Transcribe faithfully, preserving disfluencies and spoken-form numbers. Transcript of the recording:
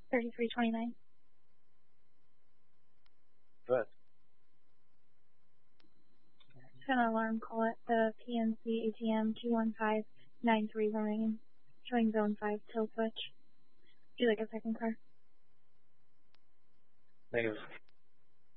thirty-three twenty-nine. Go ahead. Just an alarm call at the P N C A T M two one five nine three remaining, showing zone five till switch. Would you like a second car? Negative.